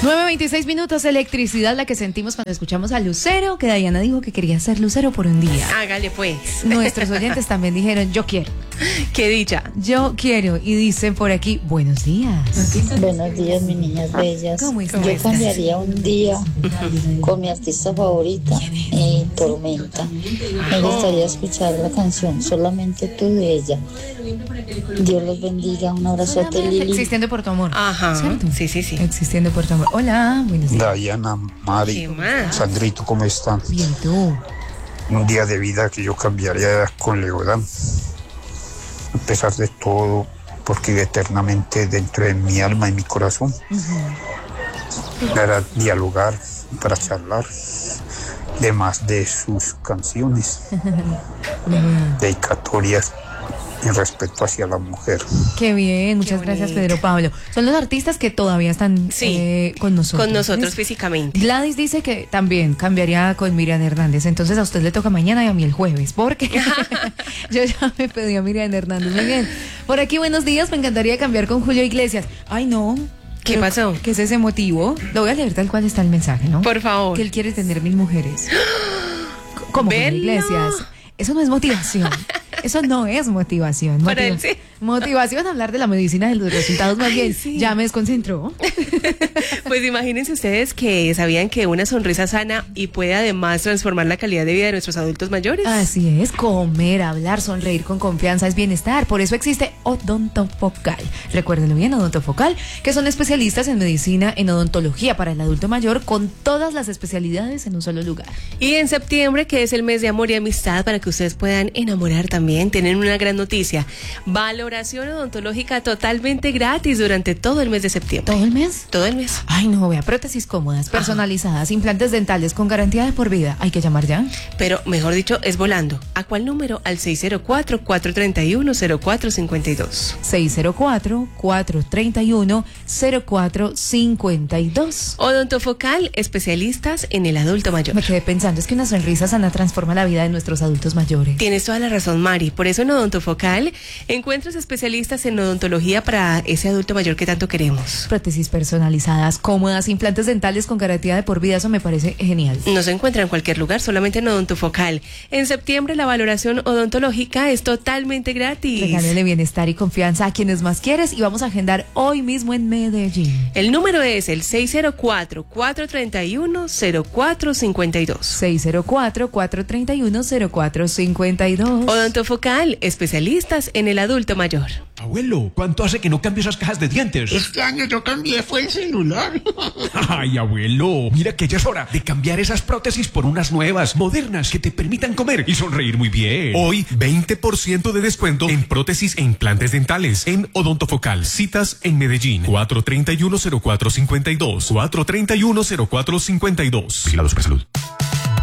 9:26 minutos, electricidad la que sentimos cuando escuchamos a Lucero, que Diana dijo que quería ser Lucero por un día. Hágale pues. Nuestros oyentes también dijeron, yo quiero. Qué dicha. Yo quiero. Y dicen por aquí, buenos días. Buenos días, mis niñas bellas. ¿Cómo estás? Yo cambiaría un día con mi artista favorita, Tormenta. Me gustaría escuchar la canción Solamente tú de ella. Dios los bendiga. Un abrazote, Lili. Existiendo por tu amor. Ajá. ¿Cierto? Sí. Existiendo por tu amor. Hola, buenos días. Diana, Mari, ¿Qué más? Sandrito, ¿cómo están? Bien, tú. Un día de vida que yo cambiaría con Leodán. A pesar de todo, porque eternamente dentro de mi alma y mi corazón, para dialogar, para charlar, además de sus canciones, dedicatorias en respeto hacia la mujer. Qué bien, muchas gracias, Pedro Pablo. Son los artistas que todavía están con nosotros. Con nosotros físicamente. Gladys dice que también cambiaría con Miriam Hernández. Entonces a usted le toca mañana y a mí el jueves, porque yo ya me pedí a Miriam Hernández. Muy bien. Por aquí, buenos días. Me encantaría cambiar con Julio Iglesias. Ay, no. ¿Qué pasó? ¿Qué es ese motivo? Lo voy a leer tal cual está el mensaje, ¿no? Por favor. Que él quiere tener 1000 mujeres. ¿Cómo Julio Iglesias? Eso no es motivación. Eso no es motivación. Para él sí. Motivación, hablar de la medicina de los resultados, más bien. Sí. Ya me desconcentró. Pues imagínense ustedes que sabían que una sonrisa sana y puede además transformar la calidad de vida de nuestros adultos mayores. Así es, comer, hablar, sonreír con confianza es bienestar. Por eso existe Odontofocal. Recuérdenlo bien, Odontofocal, que son especialistas en medicina, en odontología para el adulto mayor, con todas las especialidades en un solo lugar. Y en septiembre, que es el mes de amor y amistad, para que ustedes puedan enamorar también, tienen una gran noticia. Valoración odontológica totalmente gratis durante todo el mes de septiembre. ¿Todo el mes? Todo el mes. Ay, no, vea, prótesis cómodas, personalizadas, implantes dentales con garantía de por vida. Hay que llamar ya. Pero, mejor dicho, es volando. ¿A cuál número? Al 604-431-0452. 604-431-0452. Odontofocal, especialistas en el adulto mayor. Me quedé pensando, es que una sonrisa sana transforma la vida de nuestros adultos mayores. Tienes toda la razón, Mari. Por eso en Odontofocal encuentras especialistas en odontología para ese adulto mayor que tanto queremos. Prótesis personalizadas, cómodas, implantes dentales con garantía de por vida, eso me parece genial. No se encuentra en cualquier lugar, solamente en Odontofocal. En septiembre la valoración odontológica es totalmente gratis. Regálale bienestar y confianza a quienes más quieres y vamos a agendar hoy mismo en Medellín. El número es el 604-431-0452. 604-431-0452. Odontofocal, especialistas en el adulto mayor. Abuelo, ¿cuánto hace que no cambia esas cajas de dientes? Este año yo cambié, fue el celular. Ay, abuelo, mira que ya es hora de cambiar esas prótesis por unas nuevas, modernas, que te permitan comer y sonreír muy bien. Hoy, 20% de descuento en prótesis e implantes dentales en Odontofocal. Citas en Medellín, 431-0452, 431-0452. Vigilados por salud.